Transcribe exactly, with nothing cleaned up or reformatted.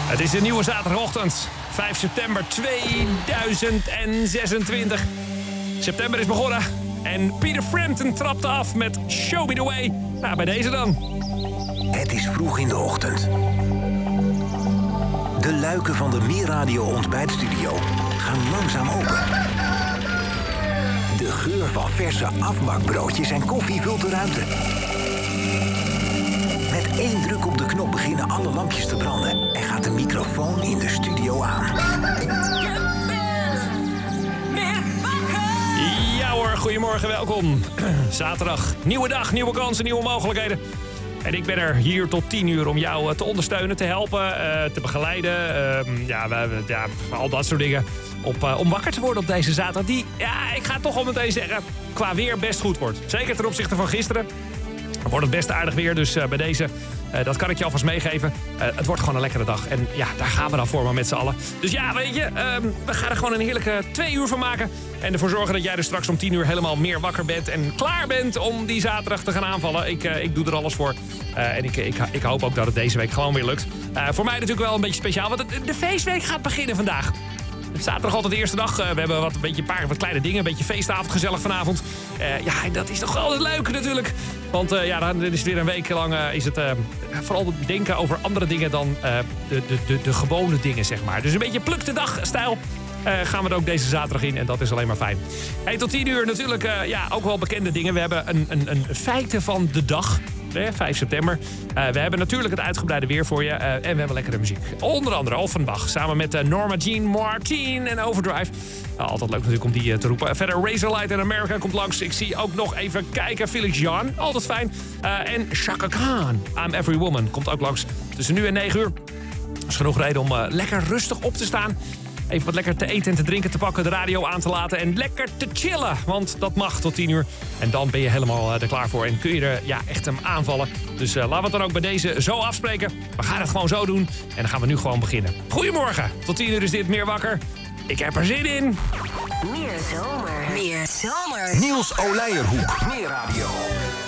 Het is een nieuwe zaterdagochtend, vijf september tweeduizend zesentwintig. September is begonnen en Peter Frampton trapte af met Show Me The Way. Nou, bij deze dan. Het is vroeg in de ochtend. De luiken van de Meer-radio ontbijtstudio gaan langzaam open. De geur van verse afbakbroodjes en koffie vult de ruimte. Met één druk op de knop beginnen alle lampjes te branden en gaat de microfoon in de studio aan. Ja hoor, goedemorgen, welkom. Zaterdag, nieuwe dag, nieuwe kansen, nieuwe mogelijkheden. En ik ben er hier tot tien uur om jou te ondersteunen, te helpen, uh, te begeleiden. Uh, ja, we, ja, al dat soort dingen. Op, uh, om wakker te worden op deze zaterdag. Die, ja, ik ga toch al meteen zeggen, qua weer best goed wordt. Zeker ten opzichte van gisteren. Wordt het best aardig weer, dus uh, bij deze, uh, dat kan ik je alvast meegeven. Uh, het wordt gewoon een lekkere dag. En ja, daar gaan we dan voor maar met z'n allen. Dus ja, weet je, uh, we gaan er gewoon een heerlijke twee uur van maken. En ervoor zorgen dat jij er straks om tien uur helemaal meer wakker bent. En klaar bent om die zaterdag te gaan aanvallen. Ik, uh, ik doe er alles voor. Uh, en ik, ik, ik hoop ook dat het deze week gewoon weer lukt. Uh, voor mij natuurlijk wel een beetje speciaal, want de, de feestweek gaat beginnen vandaag. Zaterdag altijd de eerste dag. Uh, we hebben wat, een, beetje een paar wat kleine dingen. Een beetje feestavond gezellig vanavond. Uh, ja, dat is toch wel het leuke natuurlijk. Want uh, ja, dan is het weer een week lang uh, is het uh, vooral denken over andere dingen dan uh, de, de, de, de gewone dingen, zeg maar. Dus een beetje pluk de dag stijl. Uh, gaan we er ook deze zaterdag in en dat is alleen maar fijn. Hey, tot tien uur natuurlijk uh, ja, ook wel bekende dingen. We hebben een, een, een feiten van de dag. vijf september. Uh, we hebben natuurlijk het uitgebreide weer voor je. Uh, en we hebben lekkere muziek. Onder andere Offenbach. Samen met uh, Norma Jean Martin en Overdrive. Uh, altijd leuk natuurlijk om die uh, te roepen. Verder Razorlight en America komt langs. Ik zie ook nog even kijken. Felix Jan. Altijd fijn. Uh, en Chaka Khan. I'm Every Woman. Komt ook langs. Tussen nu en negen uur. Dat is genoeg reden om uh, lekker rustig op te staan. Even wat lekker te eten en te drinken te pakken, de radio aan te laten en lekker te chillen. Want dat mag tot tien uur. En dan ben je helemaal uh, er klaar voor en kun je er ja, echt hem aanvallen. Dus uh, laten we het dan ook bij deze zo afspreken. We gaan het gewoon zo doen en dan gaan we nu gewoon beginnen. Goedemorgen, tot tien uur is dit Meer Wakker. Ik heb er zin in. Meer zomer. Meer zomer. Niels Oleijerhoek, Meer Radio.